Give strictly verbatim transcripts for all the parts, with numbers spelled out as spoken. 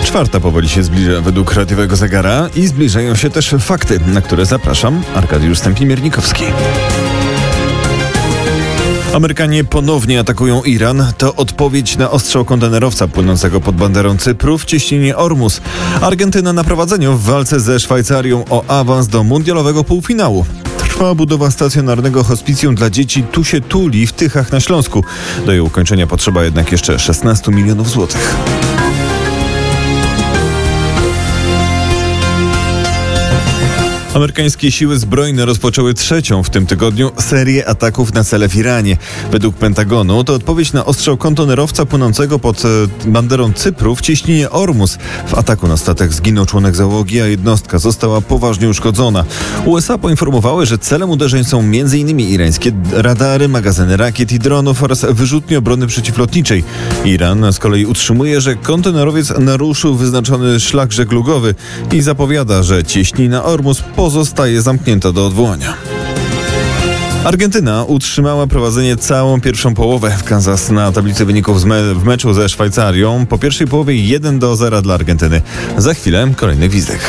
Czwarta powoli się zbliża według radiowego zegara i zbliżają się też fakty, na które zapraszam. Arkadiusz Stępień-Miernikowski. Amerykanie ponownie atakują Iran. To odpowiedź na ostrzał kontenerowca płynącego pod banderą Cypru w cieśninie Ormus. Argentyna na prowadzeniu w walce ze Szwajcarią o awans do mundialowego półfinału. Trwa budowa stacjonarnego hospicjum dla dzieci Tu się tuli w Tychach na Śląsku. Do jej ukończenia potrzeba jednak jeszcze szesnaście milionów złotych. Amerykańskie siły zbrojne rozpoczęły trzecią w tym tygodniu serię ataków na cele w Iranie. Według Pentagonu to odpowiedź na ostrzał kontenerowca płynącego pod banderą Cypru w cieśninie Ormus. W ataku na statek zginął członek załogi, a jednostka została poważnie uszkodzona. U S A poinformowały, że celem uderzeń są między innymi irańskie radary, magazyny rakiet i dronów oraz wyrzutnie obrony przeciwlotniczej. Iran z kolei utrzymuje, że kontenerowiec naruszył wyznaczony szlak żeglugowy i zapowiada, że cieśnina Ormus pozostaje zamknięta do odwołania. Argentyna utrzymała prowadzenie całą pierwszą połowę w Kansas na tablicy wyników me- w meczu ze Szwajcarią. Po pierwszej połowie jeden do zera dla Argentyny. Za chwilę kolejny gwizdek.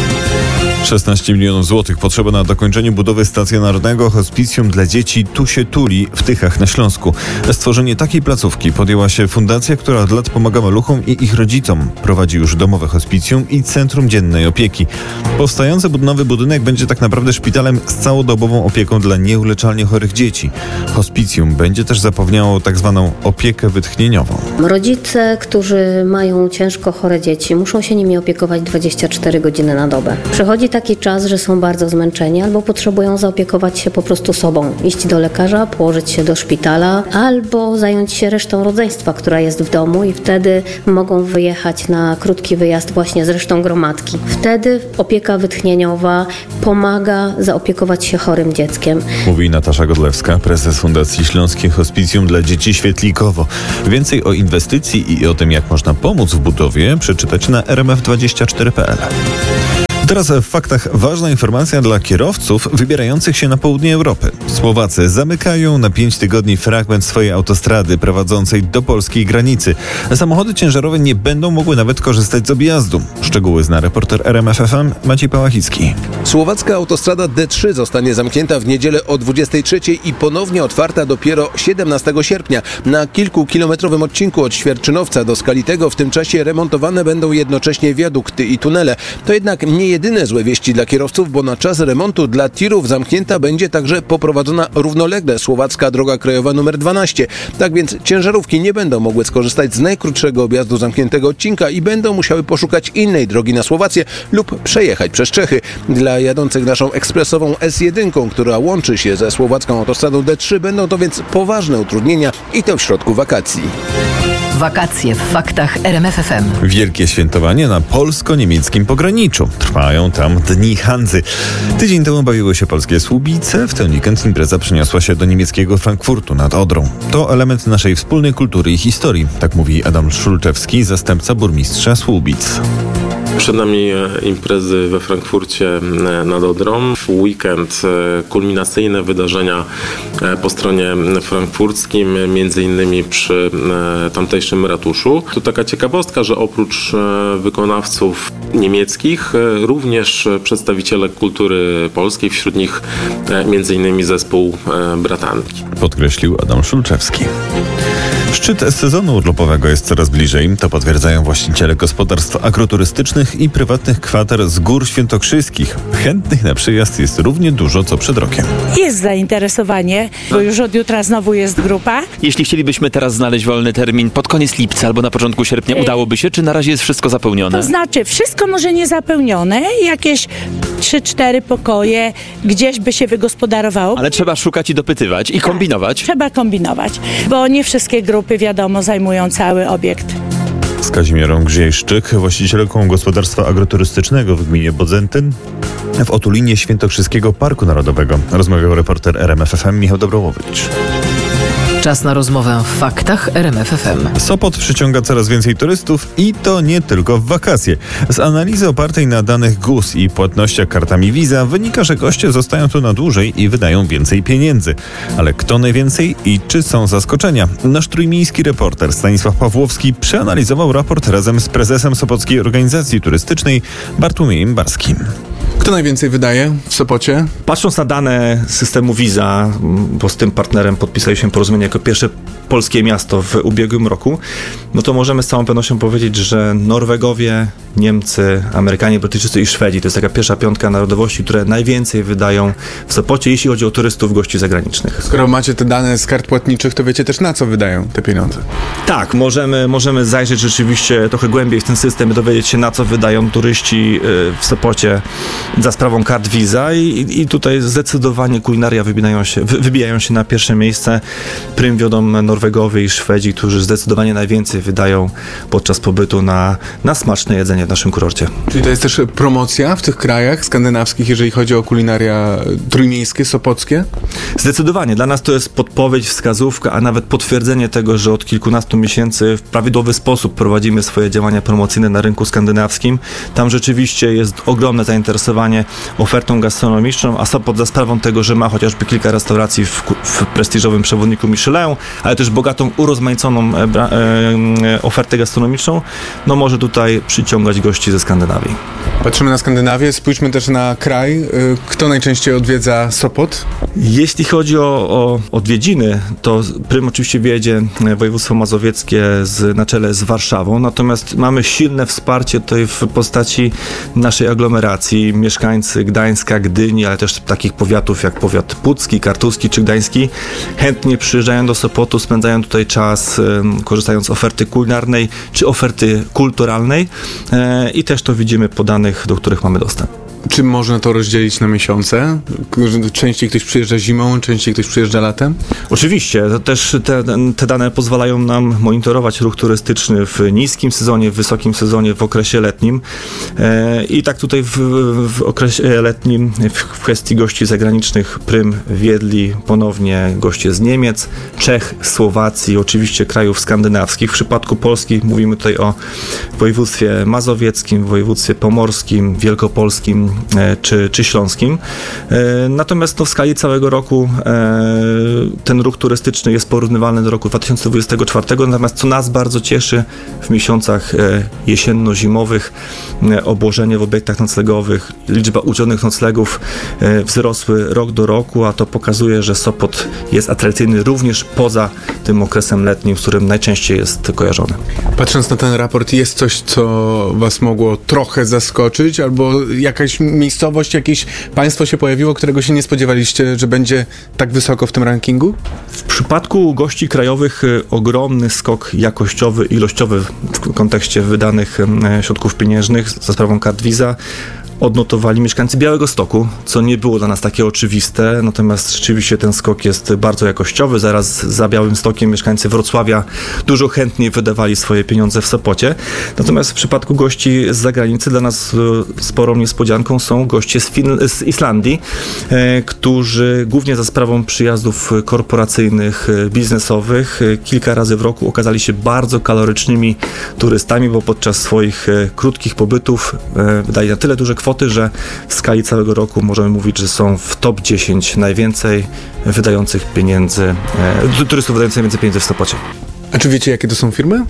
szesnaście milionów złotych potrzeba na dokończenie budowy stacjonarnego hospicjum dla dzieci Tu się tuli w Tychach na Śląsku. Stworzenie takiej placówki podjęła się fundacja, która od lat pomaga maluchom i ich rodzicom. Prowadzi już domowe hospicjum i centrum dziennej opieki. Powstający nowy budynek będzie tak naprawdę szpitalem z całodobową opieką dla nieuleczalnie chorych dzieci. Hospicjum będzie też zapewniało tak zwaną opiekę wytchnieniową. Rodzice, którzy mają ciężko chore dzieci, muszą się nimi opiekować dwadzieścia cztery godziny na dobę. Przychodzi taki czas, że są bardzo zmęczeni albo potrzebują zaopiekować się po prostu sobą. Iść do lekarza, położyć się do szpitala albo zająć się resztą rodzeństwa, która jest w domu i wtedy mogą wyjechać na krótki wyjazd właśnie z resztą gromadki. Wtedy opieka wytchnieniowa pomaga zaopiekować się chorym dzieckiem. Mówi Natasza Godlewska, prezes Fundacji Śląskie Hospicjum dla Dzieci Świetlikowo. Więcej o inwestycji i o tym, jak można pomóc w budowie, przeczytać na r m f dwadzieścia cztery kropka p l. Teraz w faktach ważna informacja dla kierowców wybierających się na południe Europy. Słowacy zamykają na pięć tygodni fragment swojej autostrady prowadzącej do polskiej granicy. Samochody ciężarowe nie będą mogły nawet korzystać z objazdu. Szczegóły zna reporter R M F F M Maciej Pałachicki. Słowacka autostrada D trzy zostanie zamknięta w niedzielę o dwudziestej trzeciej i ponownie otwarta dopiero siedemnastego sierpnia. Na kilkukilometrowym odcinku od Świerczynowca do Skalitego w tym czasie remontowane będą jednocześnie wiadukty i tunele. To jednak nie jedyne złe wieści dla kierowców, bo na czas remontu dla tirów zamknięta będzie także poprowadzona równolegle słowacka droga krajowa numer dwanaście. Tak więc ciężarówki nie będą mogły skorzystać z najkrótszego objazdu zamkniętego odcinka i będą musiały poszukać innej drogi na Słowację lub przejechać przez Czechy. Dla jadących naszą ekspresową S jeden, która łączy się ze słowacką autostradą D trzy, będą to więc poważne utrudnienia i to w środku wakacji. Wakacje w faktach R M F F M. Wielkie świętowanie na polsko-niemieckim pograniczu. Trwają tam Dni Hanzy. Tydzień temu bawiły się polskie Słubice. W ten weekend impreza przeniosła się do niemieckiego Frankfurtu nad Odrą. To element naszej wspólnej kultury i historii. Tak mówi Adam Szulczewski, zastępca burmistrza Słubic. Przed nami imprezy we Frankfurcie nad Odrą. W weekend kulminacyjne wydarzenia po stronie frankfurckim, między innymi przy tamtejszym ratuszu. Tu taka ciekawostka, że oprócz wykonawców niemieckich, również przedstawiciele kultury polskiej, wśród nich między innymi zespół Bratanki. Podkreślił Adam Szulczewski. Szczyt sezonu urlopowego jest coraz bliżej. To potwierdzają właściciele gospodarstw agroturystycznych i prywatnych kwater z Gór Świętokrzyskich. Chętnych na przyjazd jest równie dużo, co przed rokiem. Jest zainteresowanie, bo już od jutra znowu jest grupa. Jeśli chcielibyśmy teraz znaleźć wolny termin pod koniec lipca albo na początku sierpnia, udałoby się, czy na razie jest wszystko zapełnione? To znaczy, wszystko może nie zapełnione, jakieś trzy cztery pokoje, gdzieś by się wygospodarowało. Ale trzeba szukać i dopytywać i kombinować. Trzeba kombinować, bo nie wszystkie grupy, wiadomo, zajmują cały obiekt. Z Kazimierą Gziejszczyk, właścicielką gospodarstwa agroturystycznego w gminie Bodzentyn w otulinie Świętokrzyskiego Parku Narodowego. Rozmawiał reporter R M F F M Michał Dobrołowicz. Czas na rozmowę w Faktach R M F F M. Sopot przyciąga coraz więcej turystów i to nie tylko w wakacje. Z analizy opartej na danych G U S i płatnościach kartami Visa wynika, że goście zostają tu na dłużej i wydają więcej pieniędzy. Ale kto najwięcej i czy są zaskoczenia? Nasz trójmiejski reporter Stanisław Pawłowski przeanalizował raport razem z prezesem Sopockiej Organizacji Turystycznej Bartłomiejem Barskim. Kto najwięcej wydaje w Sopocie? Patrząc na dane systemu Visa, bo z tym partnerem podpisaliśmy porozumienie jako pierwsze polskie miasto w ubiegłym roku, no to możemy z całą pewnością powiedzieć, że Norwegowie, Niemcy, Amerykanie, Brytyjczycy i Szwedzi to jest taka pierwsza piątka narodowości, które najwięcej wydają w Sopocie, jeśli chodzi o turystów, gości zagranicznych. Skoro macie te dane z kart płatniczych, to wiecie też, na co wydają te pieniądze. Tak, możemy, możemy zajrzeć rzeczywiście trochę głębiej w ten system i dowiedzieć się, na co wydają turyści w Sopocie za sprawą kart Visa i, i tutaj zdecydowanie kulinaria wybijają się, wy, wybijają się na pierwsze miejsce. Prym wiodą Norwegowie i Szwedzi, którzy zdecydowanie najwięcej wydają podczas pobytu na, na smaczne jedzenie w naszym kurorcie. Czyli to jest też promocja w tych krajach skandynawskich, jeżeli chodzi o kulinaria trójmiejskie, sopockie? Zdecydowanie. Dla nas to jest podpowiedź, wskazówka, a nawet potwierdzenie tego, że od kilkunastu miesięcy w prawidłowy sposób prowadzimy swoje działania promocyjne na rynku skandynawskim. Tam rzeczywiście jest ogromne zainteresowanie ofertą gastronomiczną, a Sopot za sprawą tego, że ma chociażby kilka restauracji w, w prestiżowym przewodniku Michelin, ale też bogatą, urozmaiconą e, e, ofertę gastronomiczną, no może tutaj przyciągać gości ze Skandynawii. Patrzymy na Skandynawię, spójrzmy też na kraj. Kto najczęściej odwiedza Sopot? Jeśli chodzi o, o odwiedziny, to prym oczywiście wiedzie województwo mazowieckie z, na czele z Warszawą, natomiast mamy silne wsparcie tutaj w postaci naszej aglomeracji. Mieszkańcy Gdańska, Gdyni, ale też takich powiatów jak powiat pucki, kartuski czy gdański chętnie przyjeżdżają do Sopotu, spędzają tutaj czas, korzystając z oferty kulinarnej czy oferty kulturalnej i też to widzimy po danych, do których mamy dostęp. Czy można to rozdzielić na miesiące? Częściej ktoś przyjeżdża zimą, częściej ktoś przyjeżdża latem? Oczywiście. To też te, te dane pozwalają nam monitorować ruch turystyczny w niskim sezonie, w wysokim sezonie, w okresie letnim. I tak tutaj w, w okresie letnim w kwestii gości zagranicznych prym wiedli ponownie goście z Niemiec, Czech, Słowacji, oczywiście krajów skandynawskich. W przypadku Polski mówimy tutaj o województwie mazowieckim, województwie pomorskim, wielkopolskim czy, czy śląskim. Natomiast no, w skali całego roku ten ruch turystyczny jest porównywalny do roku dwa tysiące dwudziestego czwartego, natomiast co nas bardzo cieszy w miesiącach jesienno-zimowych obłożenie w obiektach noclegowych, liczba udzielonych noclegów wzrosły rok do roku, a to pokazuje, że Sopot jest atrakcyjny również poza tym okresem letnim, z którym najczęściej jest kojarzony. Patrząc na ten raport, jest coś, co was mogło trochę zaskoczyć, albo jakaś miejscowość, jakieś państwo się pojawiło, którego się nie spodziewaliście, że będzie tak wysoko w tym rankingu? W przypadku gości krajowych ogromny skok jakościowy, ilościowy w kontekście wydanych środków pieniężnych za sprawą kart Visa odnotowali mieszkańcy Białegostoku, co nie było dla nas takie oczywiste, natomiast rzeczywiście ten skok jest bardzo jakościowy. Zaraz za Białymstokiem mieszkańcy Wrocławia dużo chętniej wydawali swoje pieniądze w Sopocie. Natomiast w przypadku gości z zagranicy dla nas sporą niespodzianką są goście z, Fin- z Islandii, e, którzy głównie za sprawą przyjazdów korporacyjnych, biznesowych kilka razy w roku okazali się bardzo kalorycznymi turystami, bo podczas swoich e, krótkich pobytów e, wydali na tyle duże kwoty, że w skali całego roku możemy mówić, że są w top dziesięć najwięcej wydających pieniędzy, e, turystów wydających najwięcej pieniędzy w Sopocie. A czy wiecie, jakie to są firmy?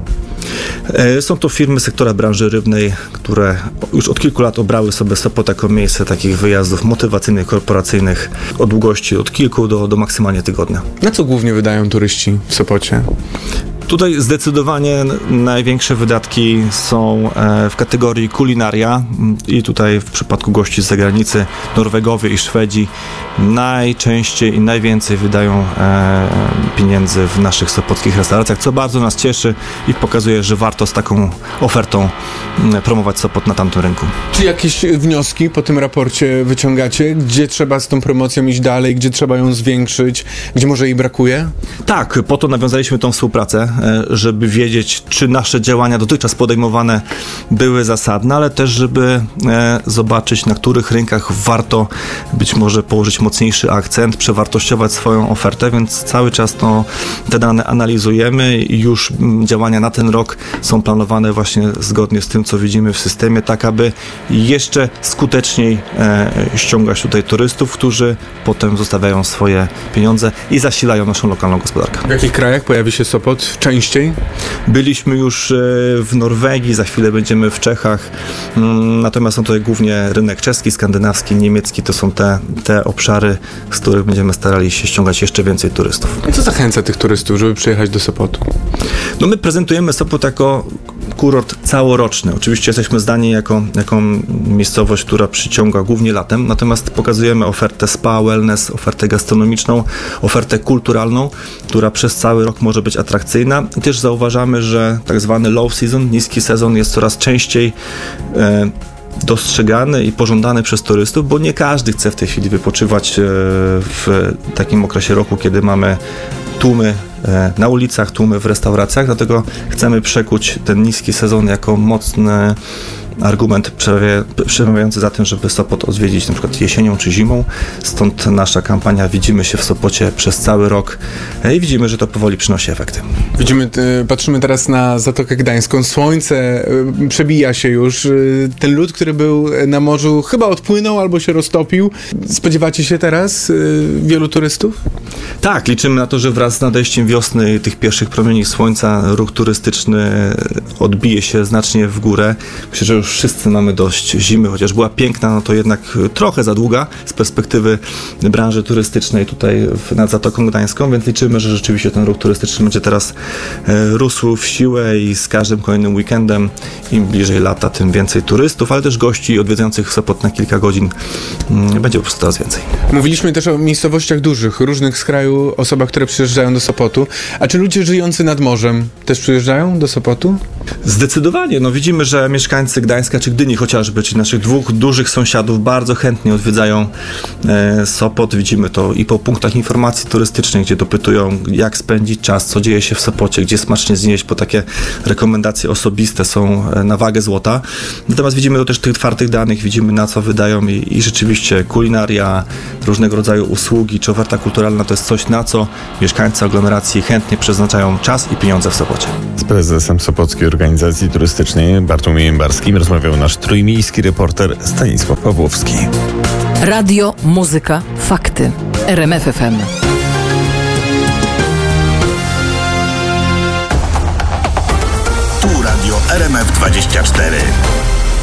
E, są to firmy sektora branży rybnej, które już od kilku lat obrały sobie Sopot jako miejsce takich wyjazdów motywacyjnych, korporacyjnych o długości od kilku do, do maksymalnie tygodnia. Na co głównie wydają turyści w Sopocie? Tutaj zdecydowanie największe wydatki są w kategorii kulinaria i tutaj w przypadku gości z zagranicy Norwegowie i Szwedzi najczęściej i najwięcej wydają pieniędzy w naszych sopockich restauracjach, co bardzo nas cieszy i pokazuje, że warto z taką ofertą promować Sopot na tamtym rynku. Czy jakieś wnioski po tym raporcie wyciągacie? Gdzie trzeba z tą promocją iść dalej? Gdzie trzeba ją zwiększyć? Gdzie może jej brakuje? Tak, po to nawiązaliśmy tą współpracę żeby wiedzieć, czy nasze działania dotychczas podejmowane były zasadne, ale też, żeby zobaczyć, na których rynkach warto być może położyć mocniejszy akcent, przewartościować swoją ofertę, więc cały czas to, te dane analizujemy i już działania na ten rok są planowane właśnie zgodnie z tym, co widzimy w systemie, tak aby jeszcze skuteczniej e, ściągać tutaj turystów, którzy potem zostawiają swoje pieniądze i zasilają naszą lokalną gospodarkę. W jakich krajach pojawi się Sopot częściej? Byliśmy już e, w Norwegii, za chwilę będziemy w Czechach, mm, natomiast są tutaj głównie rynek czeski, skandynawski, niemiecki, to są te, te obszary, z których będziemy starali się ściągać jeszcze więcej turystów. Co zachęca tych turystów, żeby przyjechać do Sopotu? No my prezentujemy Sopot jako kurort całoroczny. Oczywiście jesteśmy zdani jako, jako miejscowość, która przyciąga głównie latem, natomiast pokazujemy ofertę spa, wellness, ofertę gastronomiczną, ofertę kulturalną, która przez cały rok może być atrakcyjna. I też zauważamy, że tak zwany low season, niski sezon jest coraz częściej e, dostrzegany i pożądany przez turystów, bo nie każdy chce w tej chwili wypoczywać w takim okresie roku, kiedy mamy tłumy na ulicach, tłumy w restauracjach, dlatego chcemy przekuć ten niski sezon jako mocny argument przemawiający za tym, żeby Sopot odwiedzić na przykład jesienią czy zimą. Stąd nasza kampania Widzimy się w Sopocie przez cały rok i widzimy, że to powoli przynosi efekty. Widzimy, patrzymy teraz na Zatokę Gdańską. Słońce przebija się już. Ten lód, który był na morzu, chyba odpłynął albo się roztopił. Spodziewacie się teraz wielu turystów? Tak, liczymy na to, że wraz z nadejściem wiosny i tych pierwszych promieni słońca ruch turystyczny odbije się znacznie w górę. Myślę, że już wszyscy mamy dość zimy, chociaż była piękna, no to jednak trochę za długa z perspektywy branży turystycznej tutaj nad Zatoką Gdańską, więc liczymy, że rzeczywiście ten ruch turystyczny będzie teraz rósł w siłę i z każdym kolejnym weekendem, im bliżej lata, tym więcej turystów, ale też gości odwiedzających Sopot na kilka godzin będzie po prostu coraz więcej. Mówiliśmy też o miejscowościach dużych, różnych z kraju, osobach, które przyjeżdżają do Sopotu. A czy ludzie żyjący nad morzem też przyjeżdżają do Sopotu? Zdecydowanie. No widzimy, że mieszkańcy Gdańska czy Gdyni chociażby, czyli naszych dwóch dużych sąsiadów, bardzo chętnie odwiedzają e, Sopot. Widzimy to i po punktach informacji turystycznej, gdzie dopytują, jak spędzić czas, co dzieje się w Sopocie, gdzie smacznie zjeść, bo takie rekomendacje osobiste są na wagę złota. Natomiast widzimy to też tych twardych danych, widzimy, na co wydają i, i rzeczywiście kulinaria, różnego rodzaju usługi czy oferta kulturalna to jest coś, na co mieszkańcy aglomeracji chętnie przeznaczają czas i pieniądze w Sopocie. Z prezesem Sopockiej Organizacji Turystycznej Bartłomiejem Barskim rozmawiał nasz trójmiejski reporter Stanisław Pawłowski. Radio, muzyka, fakty. R M F F M. Tu Radio R M F dwadzieścia cztery.